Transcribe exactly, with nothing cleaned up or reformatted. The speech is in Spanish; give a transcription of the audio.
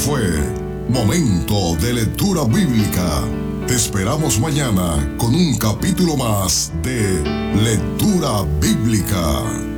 fue Momento de Lectura Bíblica. Te esperamos mañana con un capítulo más de Lectura Bíblica.